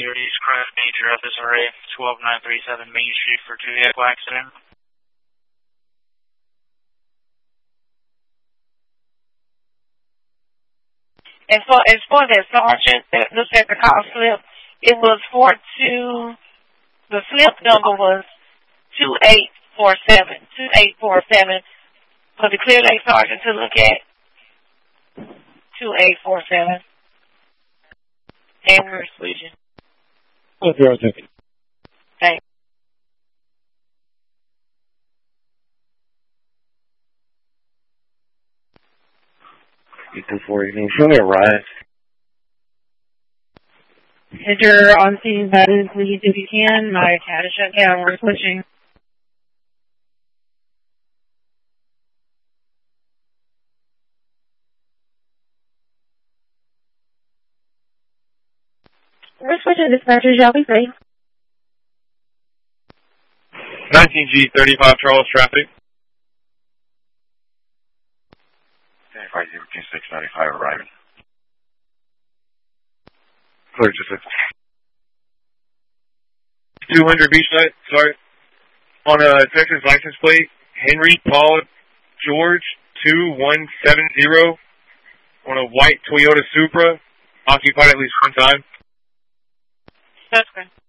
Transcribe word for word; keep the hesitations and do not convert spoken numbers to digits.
Securities, crash major F S R A twelve nine three seven Main Street for two vehicle accident. As far as for that sergeant that looked at the call slip, it was four two. The slip number was two eight four seven. Two eight four seven. For the Clear Lake sergeant to look at. Two eight four seven. And we're switching. Okay. Thanks. Equal four evening. Show me a ride. Enter on scene button, please, if you can. My cat is shut down. We're switching. We're switching dispatchers. Y'all be safe. nineteen G thirty-five Charles traffic. five zero two six ninety-five arriving. Clear just two hundred Beachside, sorry. On a Texas license plate, Henry Paul George two one seven zero on a white Toyota Supra, occupied at least one time. That's good.